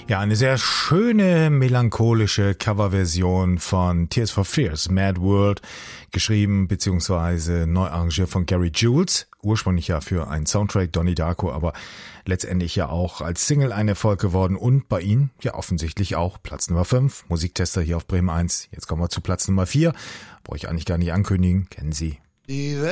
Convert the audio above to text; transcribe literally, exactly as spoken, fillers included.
Ja, eine sehr schöne, melancholische Coverversion von Tears for Fears, Mad World, geschrieben bzw. neu arrangiert von Gary Jules, ursprünglich ja für einen Soundtrack, Donnie Darko, aber letztendlich ja auch als Single ein Erfolg geworden und bei Ihnen ja offensichtlich auch Platz Nummer fünf, Musiktester hier auf Bremen eins. Jetzt kommen wir zu Platz Nummer vier, brauche ich eigentlich gar nicht ankündigen, kennen Sie. Die